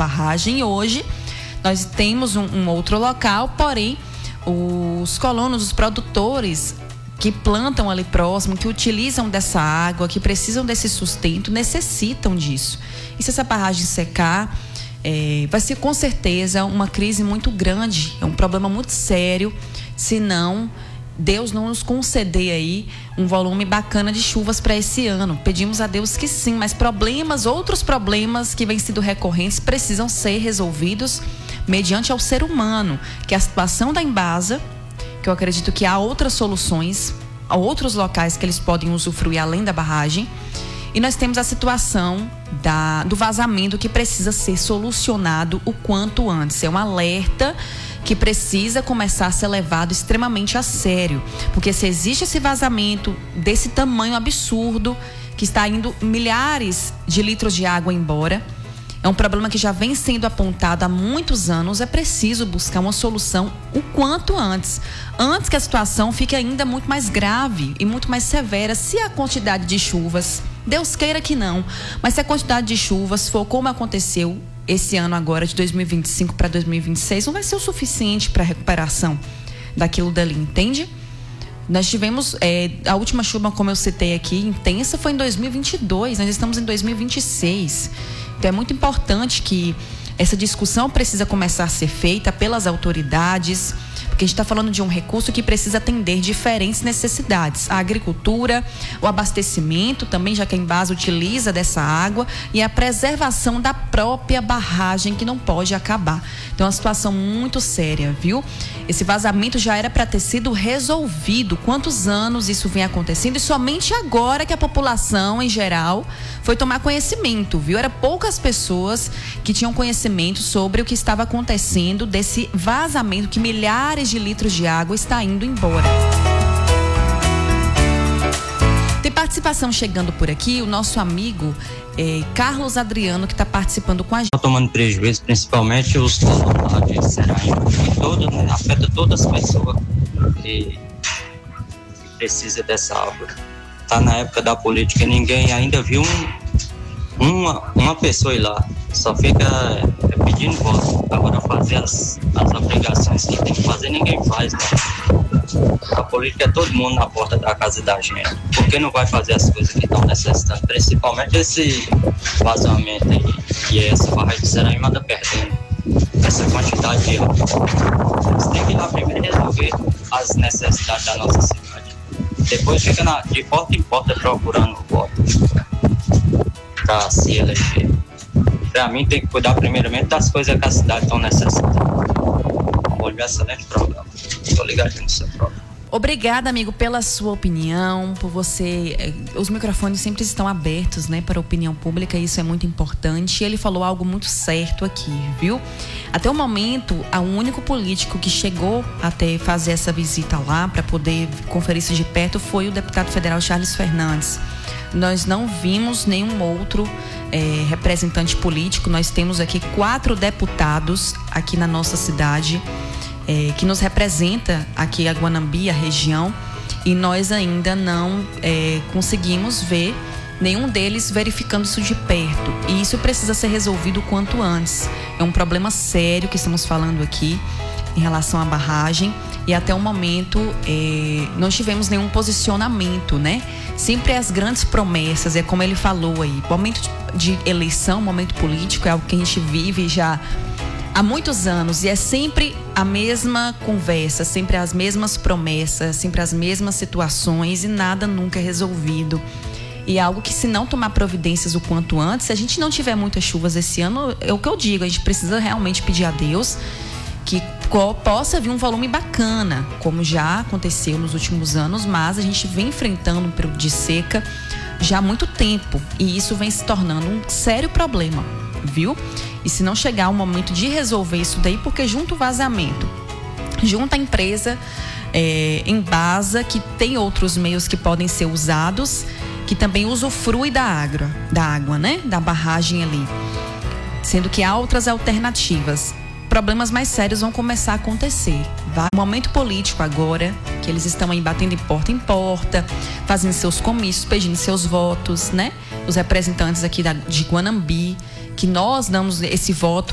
barragem. E hoje nós temos um outro local, porém os colonos, os produtores que plantam ali próximo, que utilizam dessa água, que precisam desse sustento, necessitam disso. E se essa barragem secar, vai ser com certeza uma crise muito grande, é um problema muito sério, se não Deus não nos conceder aí um volume bacana de chuvas para esse ano. Pedimos a Deus que sim, mas outros problemas que vêm sido recorrentes precisam ser resolvidos mediante ao ser humano, que é a situação da Embasa, que eu acredito que há outras soluções, há outros locais que eles podem usufruir além da barragem. E nós temos a situação do vazamento que precisa ser solucionado o quanto antes. É um alerta que precisa começar a ser levado extremamente a sério. Porque se existe esse vazamento desse tamanho absurdo, que está indo milhares de litros de água embora, é um problema que já vem sendo apontado há muitos anos, é preciso buscar uma solução o quanto antes. Antes que a situação fique ainda muito mais grave e muito mais severa, se a quantidade de chuvas, Deus queira que não, mas se a quantidade de chuvas for como aconteceu esse ano agora, de 2025 para 2026, não vai ser o suficiente para a recuperação daquilo dali, entende? Nós tivemos, a última chuva, como eu citei aqui, intensa, foi em 2022, nós estamos em 2026. Então é muito importante que essa discussão precisa começar a ser feita pelas autoridades, porque a gente está falando de um recurso que precisa atender diferentes necessidades. A agricultura, o abastecimento também, já que a Embasa utiliza dessa água, e a preservação da própria barragem, que não pode acabar. Então é uma situação muito séria, viu? Esse vazamento já era para ter sido resolvido. Quantos anos isso vem acontecendo? E somente agora que a população, em geral, foi tomar conhecimento, viu? Era poucas pessoas que tinham conhecimento sobre o que estava acontecendo desse vazamento, que milhares de litros de água está indo embora. Tem participação chegando por aqui, o nosso amigo Carlos Adriano, que está participando com a gente. Está tomando prejuízo, principalmente os colonos de Seraima, que afeta todas as pessoas que precisam dessa água. Está na época da política, ninguém ainda viu uma pessoa ir lá, só fica pedindo voto. Agora fazer as obrigações que tem que fazer, ninguém faz, né? A política é todo mundo na porta da casa da gente. Por que não vai fazer as coisas que estão necessitando? Principalmente esse vazamento aí, que essa barragem de Seraima anda perdendo essa quantidade de água. Eles têm que ir lá primeiro resolver as necessidades da nossa cidade. Depois fica de porta em porta procurando o voto para se eleger. Para mim tem que cuidar primeiramente das coisas que a cidade está necessitando. Olha, excelente programa. Estou ligadinho no seu programa. Obrigada, amigo, pela sua opinião, por você... Os microfones sempre estão abertos, né, para a opinião pública, e isso é muito importante. E ele falou algo muito certo aqui, viu? Até o momento, o único político que chegou até fazer essa visita lá, para poder conferir isso de perto, foi o deputado federal Charles Fernandes. Nós não vimos nenhum outro representante político. Nós temos aqui 4 deputados aqui na nossa cidade, que nos representa aqui a Guanambi, a região, e nós ainda não conseguimos ver nenhum deles verificando isso de perto, e isso precisa ser resolvido o quanto antes. É um problema sério que estamos falando aqui em relação à barragem, e até o momento não tivemos nenhum posicionamento, né? Sempre as grandes promessas, é como ele falou aí, momento de eleição, momento político, é algo que a gente vive já há muitos anos, e é sempre a mesma conversa, sempre as mesmas promessas, sempre as mesmas situações, e nada nunca é resolvido. E é algo que, se não tomar providências o quanto antes, se a gente não tiver muitas chuvas esse ano, é o que eu digo, a gente precisa realmente pedir a Deus que possa vir um volume bacana, como já aconteceu nos últimos anos, mas a gente vem enfrentando um período de seca já há muito tempo, e isso vem se tornando um sério problema, viu? E se não chegar o momento de resolver isso daí, porque junto o vazamento, junto a empresa Embasa, que tem outros meios que podem ser usados, que também usufrui da água, né? Da barragem ali, sendo que há outras alternativas. Problemas mais sérios vão começar a acontecer. O momento político agora, que eles estão aí batendo em porta, fazendo seus comícios, pedindo seus votos, né? Os representantes aqui de Guanambi, que nós damos esse voto